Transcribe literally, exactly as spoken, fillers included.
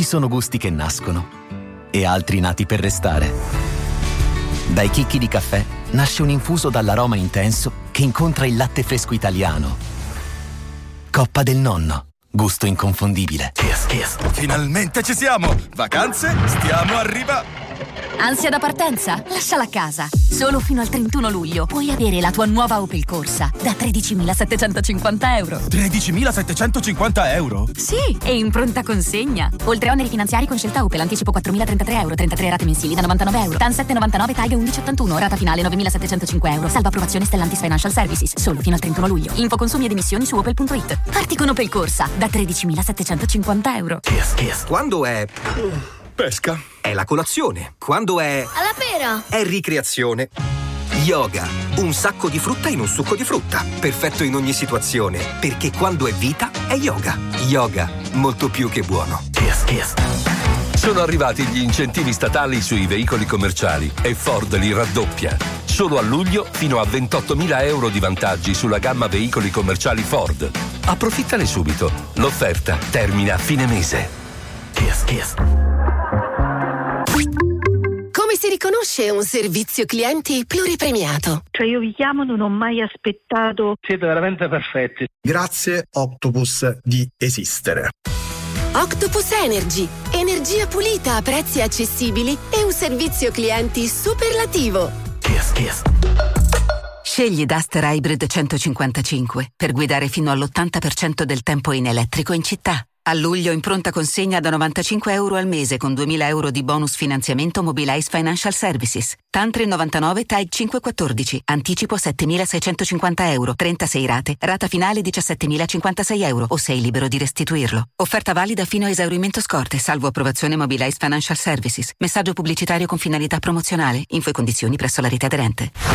Ci sono gusti che nascono e altri nati per restare. Dai chicchi di caffè nasce un infuso dall'aroma intenso che incontra il latte fresco italiano. Coppa del Nonno. Gusto inconfondibile. Kiss, kiss. Finalmente ci siamo! Vacanze? Stiamo arrivando! Ansia da partenza? Lasciala a casa. Solo fino al trentuno luglio puoi avere la tua nuova Opel Corsa da tredicimilasettecentocinquanta euro. tredicimilasettecentocinquanta euro? Sì, e in pronta consegna. Oltre a oneri finanziari con scelta Opel, anticipo quattromilatrentatré euro, trentatré rate mensili da novantanove euro. TAN sette virgola novantanove, Tag undici virgola ottantuno, rata finale novemilasettecentocinque euro. Salva approvazione Stellantis Financial Services. Solo fino al trentuno luglio. Info consumi ed emissioni su opel punto it. Parti con Opel Corsa da tredicimilasettecentocinquanta euro. Kiss, kiss. Quando è... pesca. È la colazione. Quando è... alla pera. È ricreazione. Yoga. Un sacco di frutta in un succo di frutta. Perfetto in ogni situazione. Perché quando è vita, è yoga. Yoga. Molto più che buono. Kiss, kiss. Sono arrivati gli incentivi statali sui veicoli commerciali e Ford li raddoppia. Solo a luglio fino a ventottomila euro di vantaggi sulla gamma veicoli commerciali Ford. Approfittane subito. L'offerta termina a fine mese. Kiss, kiss. Come si riconosce un servizio clienti pluripremiato? Cioè io vi chiamo, non ho mai aspettato. Siete veramente perfetti. Grazie Octopus di esistere. Octopus Energy. Energia pulita a prezzi accessibili e un servizio clienti superlativo. Kiss, kiss. Scegli Duster Hybrid centocinquantacinque per guidare fino all'ottanta per cento del tempo in elettrico in città. A luglio in pronta consegna da novantacinque euro al mese con duemila euro di bonus finanziamento Mobilize Financial Services. TAN tre virgola novantanove, Tag cinque virgola quattordici. Anticipo settemilaseicentocinquanta euro. trentasei rate. Rata finale diciassettemilacinquantasei euro o sei libero di restituirlo. Offerta valida fino a esaurimento scorte, salvo approvazione Mobilize Financial Services. Messaggio pubblicitario con finalità promozionale. Info e condizioni presso la rete aderente.